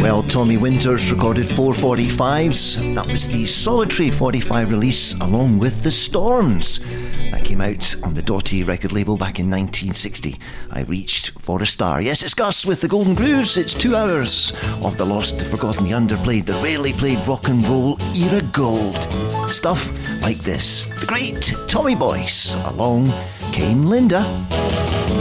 Well, Tommy Winters recorded 445s. That was the Solitary 45 release along with The Storms. That came out on the Doughty record label back in 1960. I reached for a star. Yes, it's Gus with the Golden Grooves. It's 2 hours of the lost, the forgotten, the underplayed, the rarely played rock and roll era gold. Stuff like this. The great Tommy Boyce. Along came Linda.